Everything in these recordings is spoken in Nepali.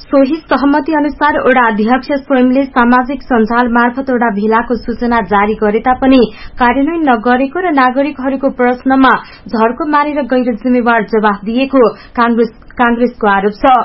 सोही सहमति अनुसार वडा अध्यक्ष स्वयंले सामाजिक सञ्जाल मार्फत वडा भेलाको सूचना जारी गरे तापनि कार्यान्वयन नगरेको र नागरिकहरूको प्रश्नमा झर्को मारेर गैर जिम्मेवार जवाफ दिएको कांग्रेसको आरोप छ।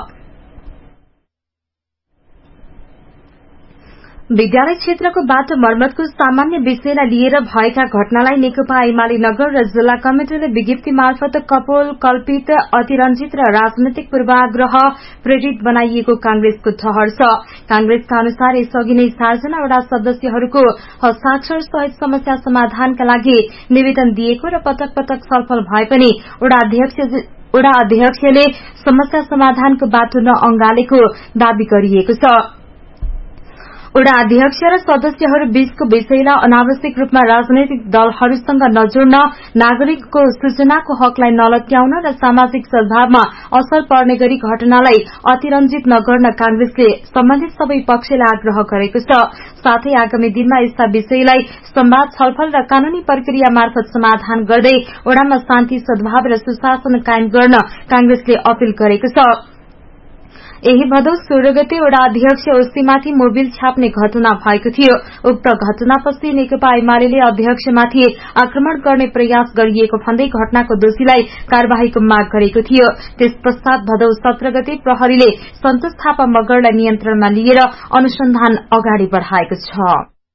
विद्यालय क्षेत्रको बाटो मर्मतको सामान्य विषयलाई लिएर भएका घटनालाई नेकपा एमाले नगर र जिल्ला कमिटिले विज्ञप्ति मार्फत कल्पित अतिरंजित र राजनैतिक पूर्वाग्रह प्रेरित बनाइएको कांग्रेसको ठहर छ। कांग्रेसका अनुसार यसअघि नै 4 जना वडा सदस्यहरूको हस्ताक्षर सहित समस्या समाधानका लागि निवेदन दिएको र पटक पटक छलफल भए पनि वडा अध्यक्षले समस्या समाधानको बाटो नअंगालेको दावी गरिएको छ। वडा अध्यक्ष र सदस्यहरू बीचको विषयलाई अनावश्यक रूपमा राजनैतिक दलहरूसँग नजोड्न, नागरिकको सूचनाको हकलाई नलत्याउन र सामाजिक सद्भावमा असर पर्ने गरी घटनालाई अतिरंजित नगर्न कांग्रेसले सम्बन्धित सबै पक्षलाई आग्रह गरेको छ। साथै आगामी दिनमा यस्ता विषयलाई संवाद, छलफल र कानूनी प्रक्रिया मार्फत समाधान गर्दै वडामा शान्ति, सद्भाव र सुशासन कायम गर्न कांग्रेसले अपील गरेको छ। यही भदौ 16 गते वडा अध्यक्ष ओसीमाथि मोबिल छाप्ने घटना भएको थियो। उक्त घटनापछि नेकपा एमाले अध्यक्षमाथि आक्रमण गर्ने प्रयास गरिएको भन्दै घटनाको दोषीलाई कार्यवाहीको माग गरेको थियो। त्यस पश्चात भदौ 17 गते प्रहरीले सन्तोष थापा मगरलाई नियन्त्रणमा लिएर अनुसन्धान अगाडि बढ़ाएको छ।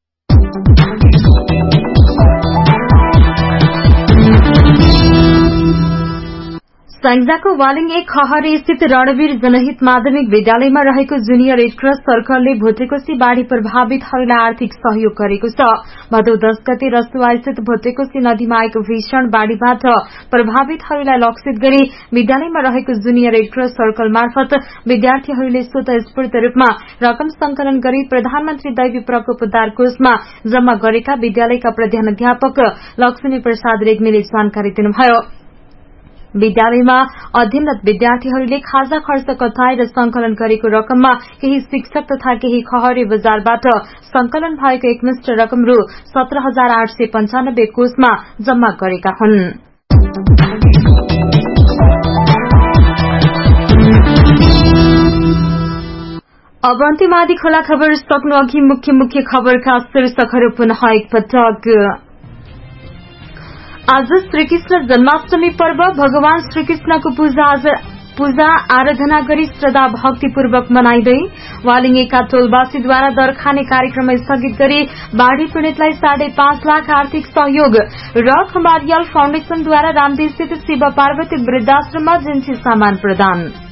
स्याङ्जाको वालिङ 1 खहरे स्थित रणवीर जनहित माध्यमिक विद्यालयमा रहेको जुनियर रेड क्रस सर्कलले भोटेकोशी बाढ़ी प्रभावितहरूलाई आर्थिक सहयोग गरेको छ। भदौ 10 गते रसुवा स्थित भोटेकोशी नदीमा आएको भीषण बाढ़ीबाट प्रभावितहरूलाई लक्षित गरी विद्यालयमा रहेको जुनियर रेड क्रस सर्कल मार्फत विद्यार्थीहरूले स्वतःस्फूर्त रूपमा रकम संकलन गरी प्रधानमन्त्री दैवी प्रकोप उद्धार कोषमा जम्मा गरेका विद्यालयका प्रधानाध्यापक लक्ष्मी प्रसाद रेग्मीले जानकारी दिनुभयो। विद्यालयमा अध्ययनरत विद्यार्थीहरूले खाजा खर्च कटाएर संकलन गरेको रकममा केही शिक्षक तथा केही खहरे बजारबाट संकलन भएको एकमुष्ट रकम रु 17,895 कोषमा जम्मा गरेका हुन्। अब अन्तिम आदि खोला खबर सक्नु अघि मुख्य खबरका शीर्षकहरू पुनः एकपटक। आज श्रीकृष्ण जन्माष्टमी पर्व। भगवान श्रीकृष्णको पूजा आराधना गरी श्रद्धा भक्तिपूर्वक मनाइँदै वालिङका टोलवासीद्वारा दर खाने कार्यक्रम स्थगित गरी बाढ़ी पीड़ितलाई 5.5 लाख आर्थिक सहयोग र खम्बारियाल फाउन्डेशनद्वारा रामदेव स्थित शिव पार्वती वृद्धाश्रममा जिन्सी सामान प्रदान।